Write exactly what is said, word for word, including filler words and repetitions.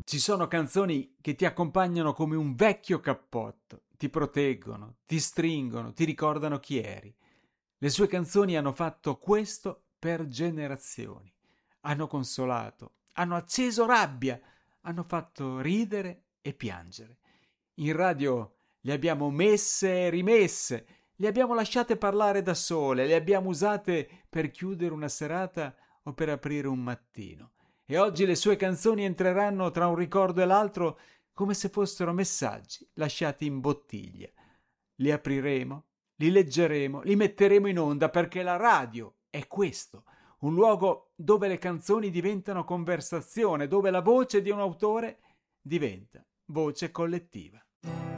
Ci sono canzoni che ti accompagnano come un vecchio cappotto, ti proteggono, ti stringono, ti ricordano chi eri. Le sue canzoni hanno fatto questo per generazioni. Hanno consolato, hanno acceso rabbia, hanno fatto ridere e piangere. In radio le abbiamo messe e rimesse, le abbiamo lasciate parlare da sole, le abbiamo usate per chiudere una serata o per aprire un mattino. E oggi le sue canzoni entreranno tra un ricordo e l'altro come se fossero messaggi lasciati in bottiglia. Li apriremo, li leggeremo, li metteremo in onda perché la radio è questo, un luogo dove le canzoni diventano conversazione, dove la voce di un autore diventa voce collettiva.